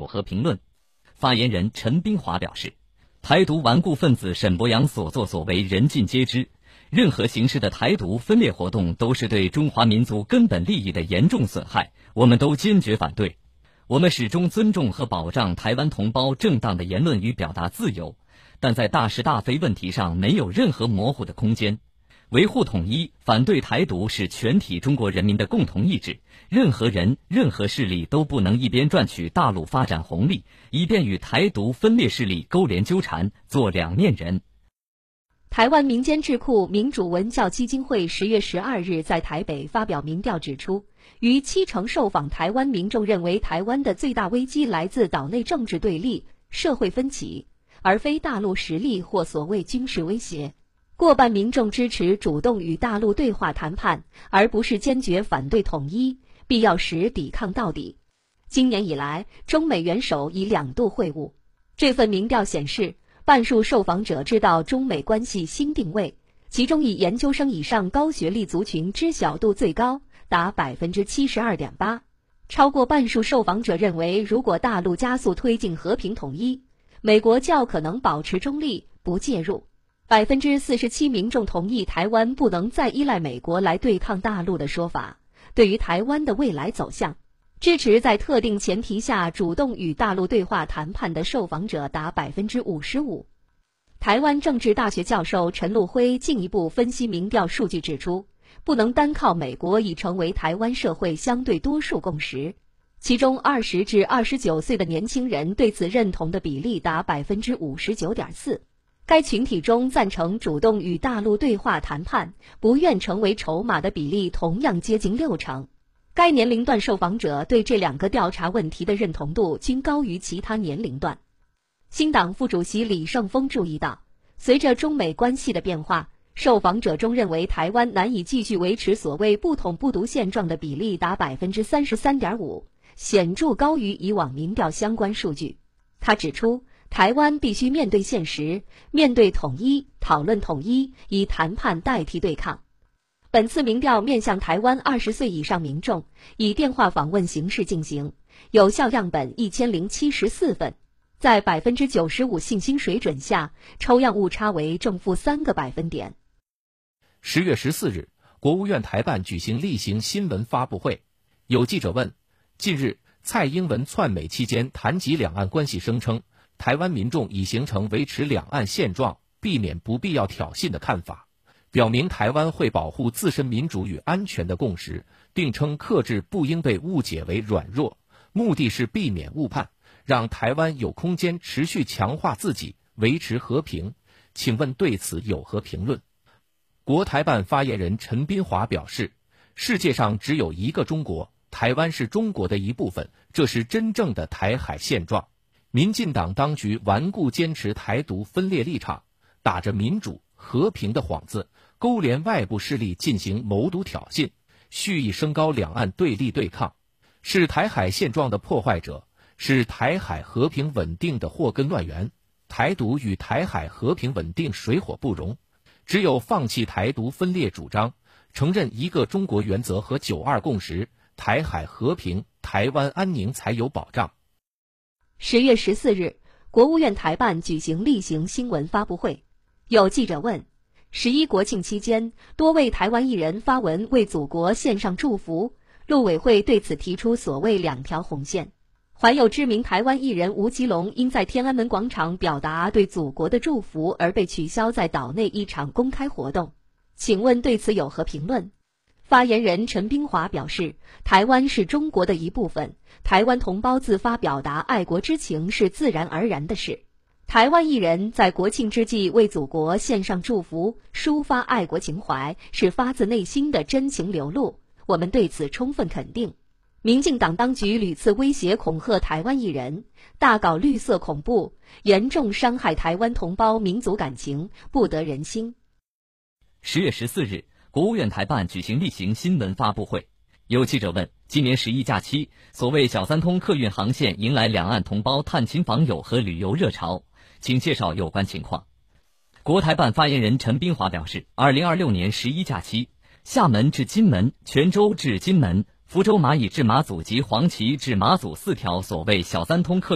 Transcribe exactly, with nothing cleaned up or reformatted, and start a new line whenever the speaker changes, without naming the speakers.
何评论。发言人陈斌华表示，台独顽固分子沈伯洋所作所为人尽皆知，任何形式的台独分裂活动都是对中华民族根本利益的严重损害，我们都坚决反对。我们始终尊重和保障台湾同胞正当的言论与表达自由，但在大是大非问题上没有任何模糊的空间。维护统一、反对台独是全体中国人民的共同意志，任何人、任何势力都不能一边赚取大陆发展红利，一边与台独分裂势力勾连纠缠，做两面人。
台湾民间智库民主文教基金会十月十二日在台北发表民调指出，逾七成受访台湾民众认为台湾的最大危机来自岛内政治对立、社会分歧，而非大陆实力或所谓军事威胁。过半民众支持主动与大陆对话谈判，而不是坚决反对统一，必要时抵抗到底。今年以来，中美元首已两度会晤。这份民调显示，半数受访者知道中美关系新定位，其中以研究生以上高学历族群知晓度最高，达 百分之七十二点八。超过半数受访者认为，如果大陆加速推进和平统一，美国较可能保持中立，不介入。百分之四十七民众同意台湾不能再依赖美国来对抗大陆的说法。对于台湾的未来走向，支持在特定前提下主动与大陆对话谈判的受访者达 百分之五十五。台湾政治大学教授陈禄辉进一步分析民调数据指出，不能单靠美国已成为台湾社会相对多数共识。其中二十至二十九岁的年轻人对此认同的比例达 百分之五十九点四。该群体中赞成主动与大陆对话谈判、不愿成为筹码的比例同样接近六成。该年龄段受访者对这两个调查问题的认同度均高于其他年龄段。新党副主席李胜峰注意到，随着中美关系的变化，受访者中认为台湾难以继续维持所谓不统不独现状的比例达 百分之三十三点五， 显著高于以往民调相关数据。他指出，台湾必须面对现实，面对统一，讨论统一，以谈判代替对抗。本次民调面向台湾二十岁以上民众，以电话访问形式进行，有效样本一千零七十四份，在 百分之九十五 信心水准下，抽样误差为正负三个百分点。
十月十四日，国务院台办举行例行新闻发布会，有记者问，近日蔡英文窜美期间谈及两岸关系，声称台湾民众已形成维持两岸现状、避免不必要挑衅的看法，表明台湾会保护自身民主与安全的共识，并称克制不应被误解为软弱，目的是避免误判，让台湾有空间持续强化自己，维持和平。请问对此有何评论？国台办发言人陈斌华表示，世界上只有一个中国，台湾是中国的一部分，这是真正的台海现状。民进党当局顽固坚持台独分裂立场，打着民主和平的幌子，勾连外部势力进行谋独挑衅，蓄意升高两岸对立对抗，是台海现状的破坏者，是台海和平稳定的祸根乱源。台独与台海和平稳定水火不容，只有放弃台独分裂主张，承认一个中国原则和九二共识，台海和平、台湾安宁才有保障。
十月十四日，国务院台办举行例行新闻发布会，有记者问，十一国庆期间，多位台湾艺人发文为祖国献上祝福，陆委会对此提出所谓两条红线。还有知名台湾艺人吴奇隆因在天安门广场表达对祖国的祝福而被取消在岛内一场公开活动，请问对此有何评论？发言人陈斌华表示，台湾是中国的一部分，台湾同胞自发表达爱国之情是自然而然的事。台湾艺人在国庆之际为祖国献上祝福，抒发爱国情怀，是发自内心的真情流露，我们对此充分肯定。民进党当局屡次威胁恐吓台湾艺人，大搞绿色恐怖，严重伤害台湾同胞民族感情，不得人心。
十月十四日，国务院台办举行例行新闻发布会，有记者问，今年十一假期，所谓小三通客运航线迎来两岸同胞探亲访友和旅游热潮，请介绍有关情况。国台办发言人陈斌华表示，二零二六年十一假期，厦门至金门、泉州至金门、福州蚂蚁至马祖及黄岐至马祖四条所谓小三通客